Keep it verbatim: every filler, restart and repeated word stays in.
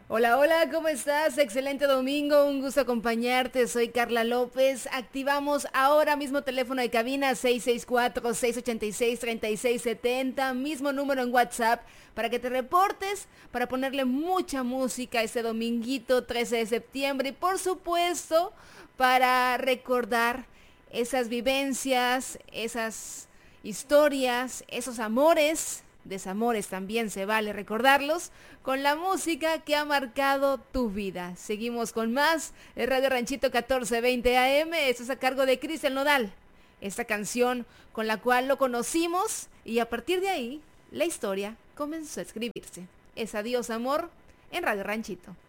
Hola, hola, ¿cómo estás? Excelente domingo, un gusto acompañarte. Soy Carla López. Activamos ahora mismo teléfono de cabina seis seis cuatro, seis ocho seis, tres seis siete cero, mismo número en WhatsApp para que te reportes, para ponerle mucha música este dominguito trece de septiembre y por supuesto para recordar esas vivencias, esas historias, esos amores, desamores también se vale recordarlos, con la música que ha marcado tu vida. Seguimos con más, el Radio Ranchito catorce veinte A M, esto es a cargo de Cristian Nodal. Esta canción con la cual lo conocimos y a partir de ahí la historia comenzó a escribirse. Es Adiós Amor en Radio Ranchito.